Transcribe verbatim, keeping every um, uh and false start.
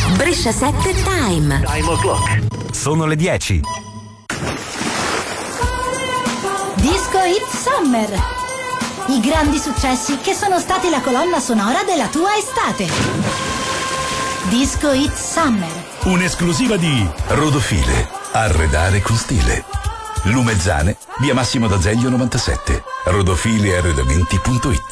Brescia sette Time. Time o'clock. Sono le dieci. Disco Hit Summer. I grandi successi che sono stati la colonna sonora della tua estate. Disco Hit Summer. Un'esclusiva di Rodofile. Arredare con stile. Lumezzane, via Massimo d'Azeglio novantasette. rodofile arredamenti punto it.